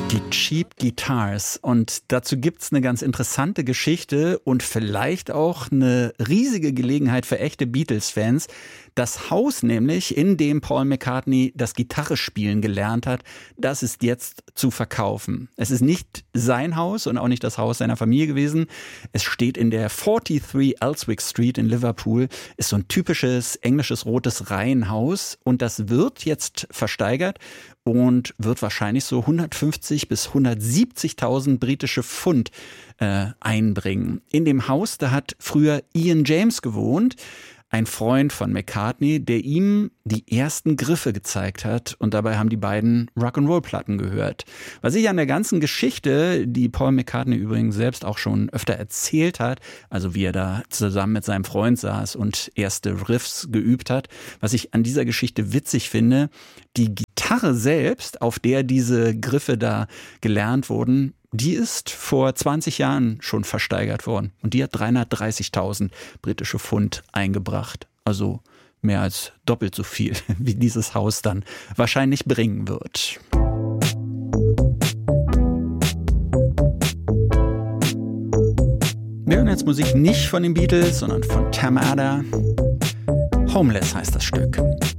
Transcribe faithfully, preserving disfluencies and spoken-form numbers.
Die Cheap Guitars. Und dazu gibt's eine ganz interessante Geschichte und vielleicht auch eine riesige Gelegenheit für echte Beatles-Fans. Das Haus nämlich, in dem Paul McCartney das Gitarrespielen gelernt hat, das ist jetzt zu verkaufen. Es ist nicht sein Haus und auch nicht das Haus seiner Familie gewesen. Es steht in der dreiundvierzig Elswick Street in Liverpool, ist so ein typisches englisches rotes Reihenhaus und das wird jetzt versteigert und wird wahrscheinlich so hundertfünfzig bis hundertsiebzigtausend britische Pfund äh, einbringen. In dem Haus, da hat früher Ian James gewohnt, ein Freund von McCartney, der ihm die ersten Griffe gezeigt hat und dabei haben die beiden Rock'n'Roll-Platten gehört. Was ich an der ganzen Geschichte, die Paul McCartney übrigens selbst auch schon öfter erzählt hat, also wie er da zusammen mit seinem Freund saß und erste Riffs geübt hat, was ich an dieser Geschichte witzig finde, die Gitarre selbst, auf der diese Griffe da gelernt wurden, die ist vor zwanzig Jahren schon versteigert worden und die hat dreihundertdreißigtausend britische Pfund eingebracht. Also mehr als doppelt so viel, wie dieses Haus dann wahrscheinlich bringen wird. Wir hören jetzt Musik nicht von den Beatles, sondern von Tam Adder. Homeless heißt das Stück.